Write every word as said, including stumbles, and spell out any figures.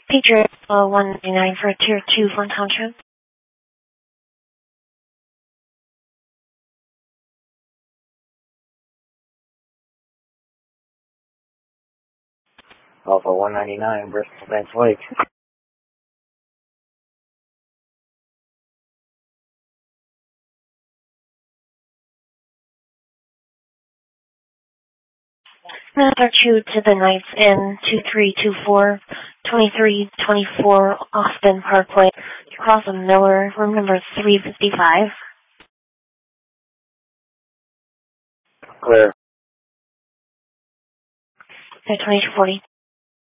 Patriot uh, one ninety-nine for Tier two Flint Township. Alpha one ninety-nine, Bristol Vance Lake. Another two to the Knights in two three two four, twenty-three twenty-four Austin Parkway. Across a Miller, room number three fifty-five. Clear. twenty-two forty.